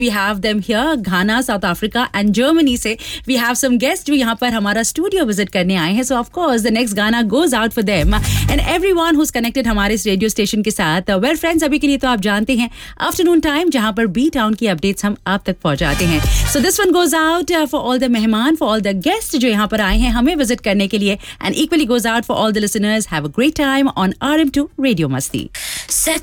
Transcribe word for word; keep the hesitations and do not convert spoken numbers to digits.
We have them here, Ghana, South Africa and Germany से we have some guests जो यहाँ पर हमारा स्टूडियो विजिट करने आए हैं. So of course the next Ghana goes out for them and everyone who's connected हमारे इस रेडियो स्टेशन के साथ. Well friends, अभी के लिए तो आप जानते हैं आफ्टरनून टाइम जहाँ पर बी टाउन की अपडेट्स हम आप तक पहुँचाते हैं. So this one goes out uh, for all the मेहमान, for all the guests जो यहाँ पर आए हैं हमें विजिट करने के लिए, and equally goes out for all the listeners. Have a great time on R M two Radio Masti.